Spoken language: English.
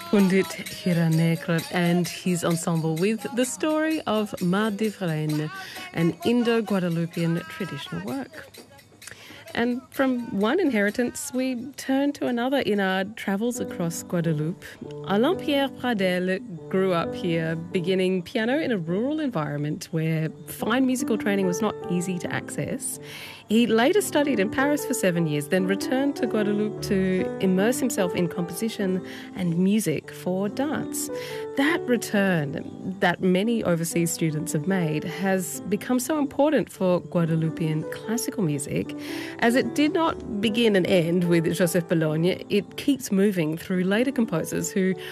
Pundit Hiranekar and his ensemble with the story of Mar d'Ivraine, an Indo-Guadeloupean traditional work. And from one inheritance, we turn to another in our travels across Guadeloupe. Alain Pierre Pradel grew up here, beginning piano in a rural environment where fine musical training was not easy to access. He later studied in Paris for 7 years, then returned to Guadeloupe to immerse himself in composition and music for dance. That return that many overseas students have made has become so important for Guadeloupean classical music, as it did not begin and end with Joseph Bologne. It keeps moving through later composers who